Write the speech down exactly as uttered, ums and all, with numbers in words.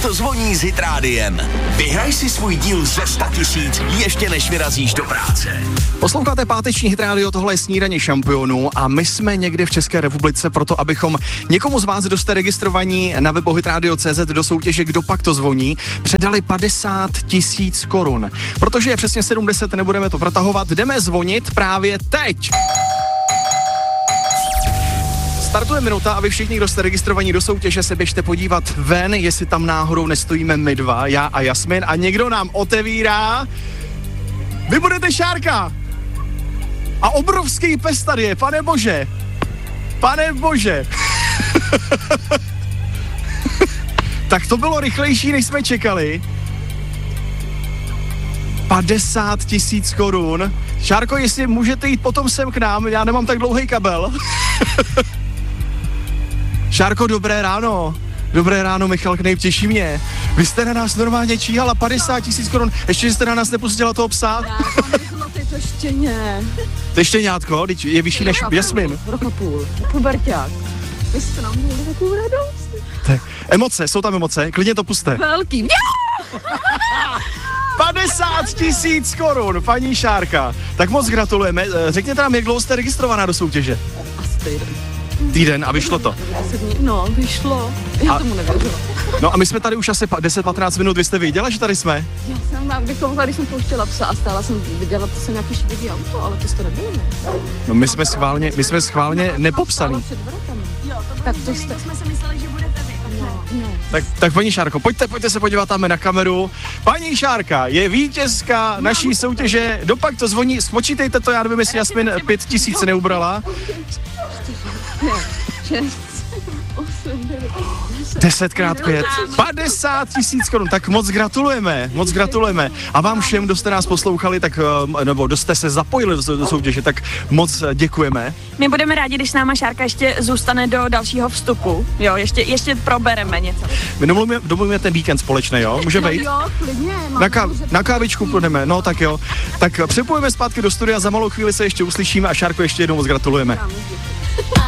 to zvoní s Hit Rádiem. Vyhraj si svůj díl ze sto tisíc ještě než vyrazíš do práce. Posloucháte páteční Hit Radio, tohle je Snídaně šampionů a my jsme někde v České republice proto, abychom někomu z vás, kdo jste registrovaní na webu hitradio tečka cé zet do soutěže Kdo pak to zvoní, předali padesát tisíc korun. Protože je přesně sedm deset, nebudeme to protahovat, jdeme zvonit právě teď. Startuje minuta a vy všichni, kdo jste registrovaní do soutěže, se běžte podívat ven, jestli tam náhodou nestojíme my dva, já a Jasmin, a někdo nám otevírá. Vy budete Šárka! A obrovský pes tady je, pane bože! Pane bože! Tak to bylo rychlejší, než jsme čekali. padesát tisíc korun. Šárko, jestli můžete jít potom sem k nám, já nemám tak dlouhý kabel. Šárko, dobré ráno. Dobré ráno, Michal Knejp, těší mě. Vy jste na nás normálně číhala padesát tisíc korun, ještě jste na nás nepustila toho psa. Já to nebylo, to je to štěně. To je štěňátko, je vyšší než Jasmin. Rok a půl, puberťák. Vy jste nám měli takovou radost. Tak, emoce, jsou tam emoce, klidně to puste. Velký. padesát tisíc korun, paní Šárka. Tak moc gratulujeme. Řekněte nám, jak dlouho jste registrovaná do soutěže? Asi týden. Týden a vyšlo to. No, vyšlo. Já a, tomu nevěřila. No a my jsme tady už asi deset patnáct minut, vy jste viděla, že tady jsme? Já jsem vám vykoukala, když jsem pouštěla psa a stála jsem, viděla to jsem nějaký šedivý auto, ale to jste nebylo, ne? No my jsme schválně, my jsme schválně nepopsaný. Tak to jste... jsme si mysleli, že budete vy. No, no. Tak, tak paní Šárko, pojďte, pojďte se podívat tam na kameru. Paní Šárka je vítězka naší soutěže, Kdo pak to zvoní, spočítejte to, já nevím, jestli Jasmin pět tisíc neubrala. Desetkrát pět. padesát tisíc korun, tak moc gratulujeme, moc gratulujeme. A vám všem, kdo jste nás poslouchali, tak, nebo kdo jste se zapojili do, do soutěže, tak moc děkujeme. My budeme rádi, když s náma Šárka ještě zůstane do dalšího vstupu. Jo, ještě, ještě probereme něco. My domluvíme, domluvíme ten víkend společně, jo? Může být? Jo, klidně. Na, ká, na kávičku půjdeme, no tak jo. Tak přepojíme zpátky do studia, za malou chvíli se ještě uslyšíme a Šárko ještě jednou moc gratulujeme.